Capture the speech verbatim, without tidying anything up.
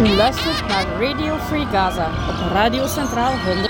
U luistert naar Radio Free Gaza op Radio Centraal honderd.